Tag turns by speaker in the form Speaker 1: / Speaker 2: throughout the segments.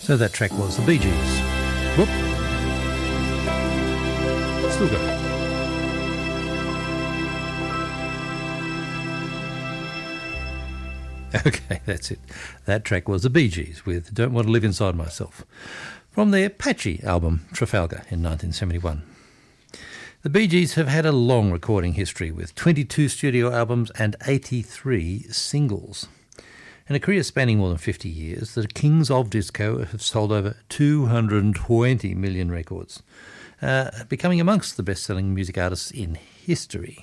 Speaker 1: So that track was the Bee Gees. Whoop. Still go. Okay, that's it. That track was the Bee Gees with Don't Want to Live Inside Myself from their patchy album Trafalgar in 1971. The Bee Gees have had a long recording history with 22 studio albums and 83 singles. In a career spanning more than 50 years, the Kings of Disco have sold over 220 million records, becoming amongst the best-selling music artists in history.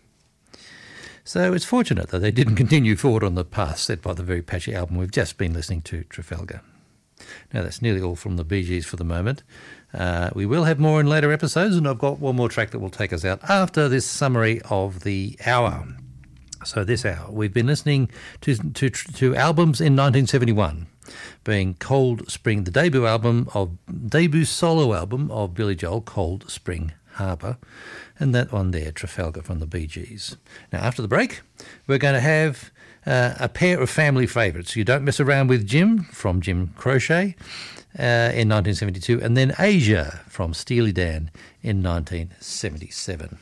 Speaker 1: So it's fortunate that they didn't continue forward on the path set by the very patchy album we've just been listening to, Trafalgar. Now, that's nearly all from the Bee Gees for the moment. We will have more in later episodes, and I've got one more track that will take us out after this summary of the hour. So this hour, we've been listening to albums in 1971, being Cold Spring, the debut solo album of Billy Joel, Cold Spring Harbor, and that one there, Trafalgar from the Bee Gees. Now, after the break, we're going to have a pair of family favourites. You Don't Mess Around with Jim from Jim Croce in 1972, and then Asia from Steely Dan in 1977.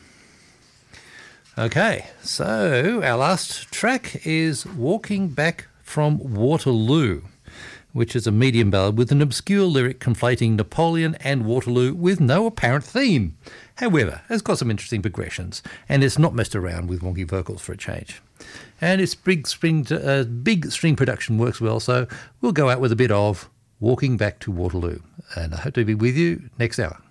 Speaker 1: Okay, so our last track is Walking Back from Waterloo, which is a medium ballad with an obscure lyric conflating Napoleon and Waterloo with no apparent theme. However, it's got some interesting progressions, and it's not messed around with wonky vocals for a change. And its big string production works well, so we'll go out with a bit of Walking Back to Waterloo. And I hope to be with you next hour.